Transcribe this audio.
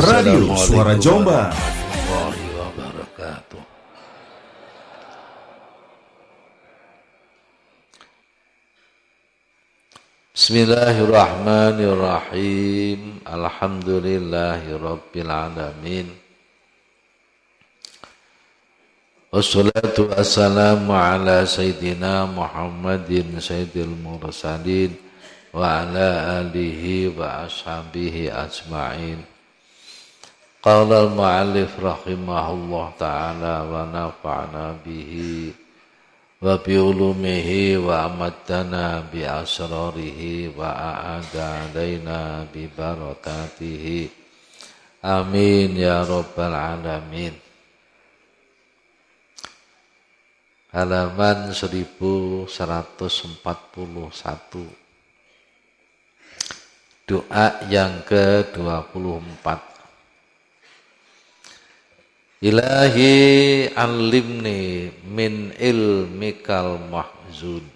Radio Suara Jombang. Warahmatullahi wabarakatuh. Bismillahirrahmanirrahim. Alhamdulillahirabbil alamin. Wassalatu wassalamu ala sayyidina Muhammadin sayyidil mursalin wa ala alihi wa ashabihi ajma'in. Qala al-mu'allif rahimahullah ta'ala wa nafa'na bihi wa bi ulumihi wa amaddana bi asrarihi wa a'ada alaina bi barakatihi. Amin ya rabbal alamin. Halaman 1141. Doa yang ke-24. Ilahi alimni min ilmikal mahzun